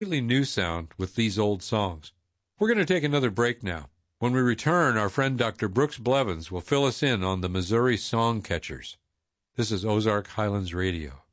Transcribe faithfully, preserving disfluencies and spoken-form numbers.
completely new sound with these old songs. We're going to take another break now. When we return, our friend Doctor Brooks Blevins will fill us in on the Missouri Song Catchers. This is Ozark Highlands Radio.